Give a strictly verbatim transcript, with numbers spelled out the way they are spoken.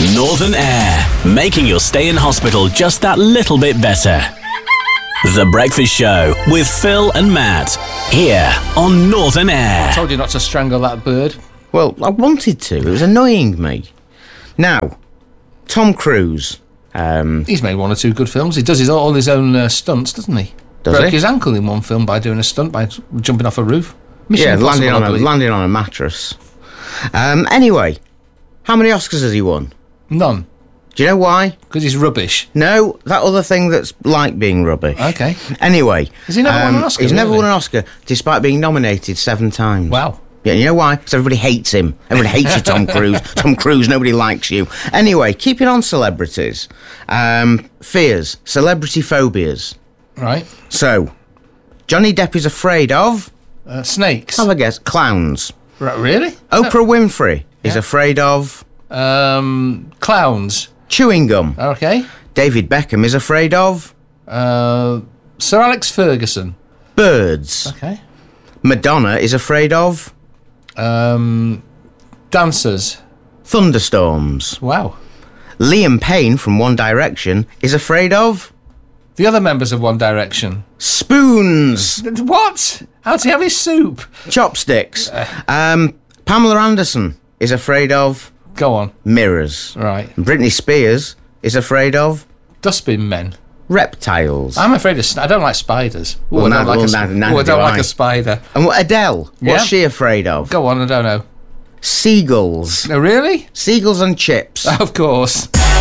Northern Air, making your stay in hospital just that little bit better. The Breakfast Show with Phil and Matt, here on Northern Air. I told you not to strangle that bird. Well, I wanted to. It was annoying me. Now, Tom Cruise. Um, He's made one or two good films. He does his all his own uh, stunts, doesn't he? Does Broke he? his ankle in one film by doing a stunt by jumping off a roof. Mission yeah, Impossible, landing on, I a, believe. landing on a mattress. Um, anyway, how many Oscars has he won? None. Do you know why? Because he's rubbish. No, that other thing that's like being rubbish. Okay. Anyway. Has he never won an Oscar, He's never really? won an Oscar, despite being nominated seven times. Wow. Yeah, you know why? Because everybody hates him. Everybody hates you, Tom Cruise. Tom Cruise, nobody likes you. Anyway, keeping on celebrities. Um, fears. Celebrity phobias. Right. So, Johnny Depp is afraid of... Uh, snakes. Have a guess. Clowns. Right, really? Oprah Winfrey is Yeah. afraid of... Um, clowns. chewing gum. Okay. David Beckham is afraid of... Uh, Sir Alex Ferguson. birds. Okay. Madonna is afraid of... Um, dancers. thunderstorms. Wow. Liam Payne from One Direction is afraid of... The other members of One Direction. spoons. What? How's he have his soup? Chopsticks. Um, Pamela Anderson is afraid of... Go on. mirrors. Right. Britney Spears is afraid of... Dustbin men. reptiles. I'm afraid of... Sn- I don't like spiders. Ooh, Well, I neither- don't like, well, a, sp- neither- Ooh, neither I don't do like I. a spider. And what, Adele, Yeah? what's she afraid of? Go on, I don't know. Seagulls. Oh, really? Seagulls and chips. Of course.